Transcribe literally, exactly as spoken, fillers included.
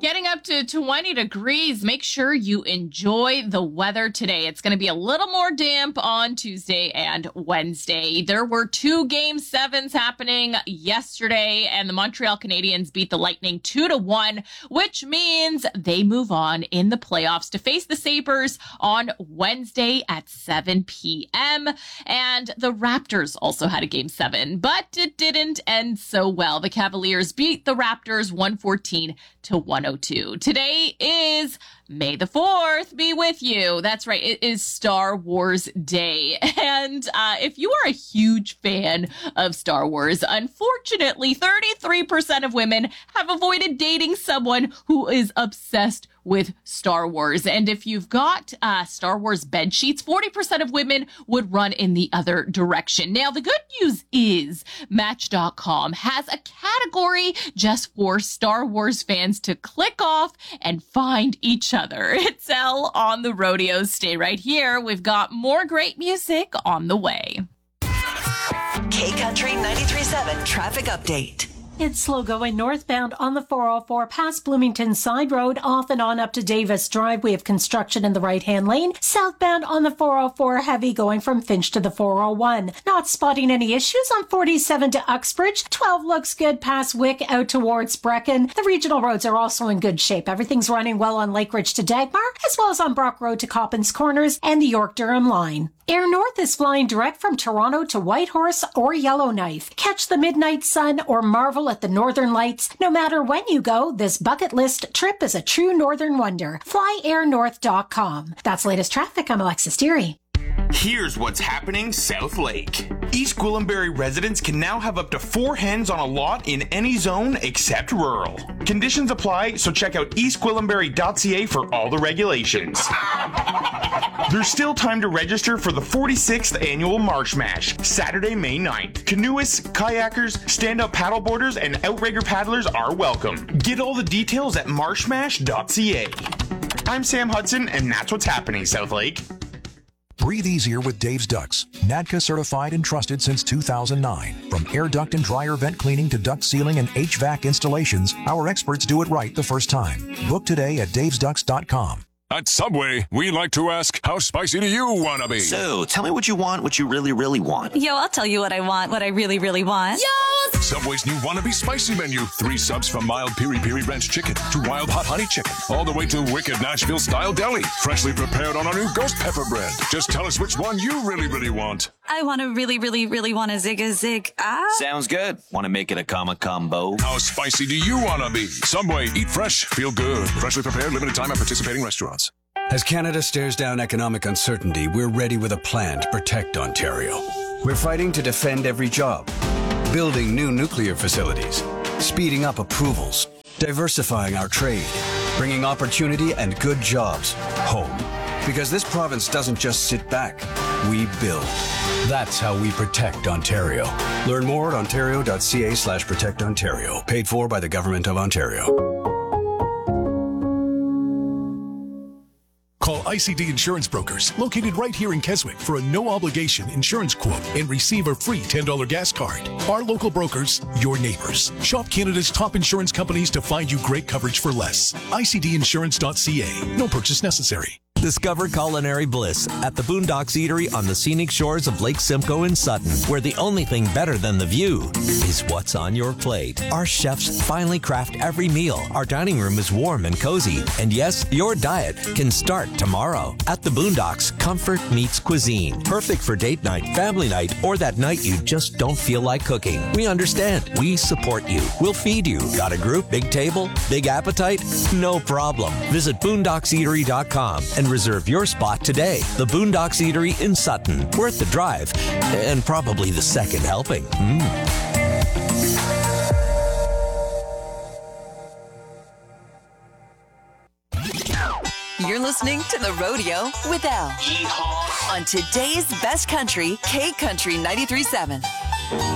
getting up to twenty degrees. Make sure you enjoy the weather today. It's going to be a little more damp on Tuesday and Wednesday. There were two game sevens happening yesterday, and the Montreal Canadiens beat the Lightning two to one, which means they move on in the playoffs to face the Sabres on Wednesday at seven p.m. And the Raptors also had a game seven, but it didn't end so well. The Cavaliers beat the Raptors one fourteen to one oh two. Today is May the fourth be with you. That's right. It is Star Wars Day. And uh, if you are a huge fan of Star Wars, unfortunately, thirty-three percent of women have avoided dating someone who is obsessed with Star Wars. And if you've got uh, Star Wars bed sheets, forty percent of women would run in the other direction. Now, the good news is Match dot com has a category just for Star Wars fans to click off and find each other. It's Elle on the Rodeo. Stay right here. We've got more great music on the way. K Country ninety-three point seven traffic update. It's slow going northbound on the four oh four past Bloomington Side Road, off and on up to Davis Drive. We have construction in the right-hand lane. Southbound on the four oh four, heavy going from Finch to the four oh one. Not spotting any issues on forty-seven to Uxbridge. twelve looks good past Wick out towards Brecken. The regional roads are also in good shape. Everything's running well on Lake Ridge to Dagmar, as well as on Brock Road to Coppins Corners and the York-Durham line. Air North is flying direct from Toronto to Whitehorse or Yellowknife. Catch the midnight sun or marvel at the northern lights. No matter when you go, this bucket list trip is a true northern wonder. fly air north dot com. That's latest traffic. I'm Alexis Deary. Here's what's happening South Lake. East Gwillimbury residents can now have up to four hens on a lot in any zone except rural. Conditions apply, so check out east gwillimbury dot c a for all the regulations. There's still time to register for the forty-sixth annual Marsh Mash, Saturday, May ninth. Canoeists, kayakers, stand-up paddleboarders, and outrigger paddlers are welcome. Get all the details at marsh mash dot c a. I'm Sam Hudson, and that's what's happening South Lake. Breathe easier with Dave's Ducts. N A D C A certified and trusted since two thousand nine. From air duct and dryer vent cleaning to duct sealing and H V A C installations, our experts do it right the first time. Book today at daves ducts dot com. At Subway, we like to ask, how spicy do you want to be? So, tell me what you want, what you really, really want. Yo, I'll tell you what I want, what I really, really want. Yo! Subway's new Wannabe Spicy menu. Three subs from mild piri-piri ranch chicken to wild hot honey chicken, all the way to wicked Nashville-style deli. Freshly prepared on our new ghost pepper bread. Just tell us which one you really, really want. I want to really, really, really want a zig a zig. Ah. Sounds good. Want to make it a comma combo? How spicy do you want to be? Subway, eat fresh, feel good. Freshly prepared, limited time at participating restaurants. As Canada stares down economic uncertainty, we're ready with a plan to protect Ontario. We're fighting to defend every job, building new nuclear facilities, speeding up approvals, diversifying our trade, bringing opportunity and good jobs home. Because this province doesn't just sit back, we build. That's how we protect Ontario. Learn more at ontario dot c a slash protect Ontario. Paid for by the Government of Ontario. Call I C D Insurance Brokers, located right here in Keswick, for a no-obligation insurance quote and receive a free ten dollars gas card. Our local brokers, your neighbors. Shop Canada's top insurance companies to find you great coverage for less. I C D insurance dot c a. No purchase necessary. Discover culinary bliss at the Boondocks Eatery on the scenic shores of Lake Simcoe in Sutton, where the only thing better than the view is what's on your plate. Our chefs finely craft every meal. Our dining room is warm and cozy. And yes, your diet can start tomorrow. At the Boondocks, comfort meets cuisine. Perfect for date night, family night, or that night you just don't feel like cooking. We understand. We support you. We'll feed you. Got a group, big table, big appetite? No problem. Visit boondocks eatery dot com and reserve your spot today. The Boondocks Eatery in Sutton. Worth the drive, and probably the second helping. Mm. You're listening to The Rodeo with Elle. Yeehaw. On today's best country, K Country ninety-three point seven.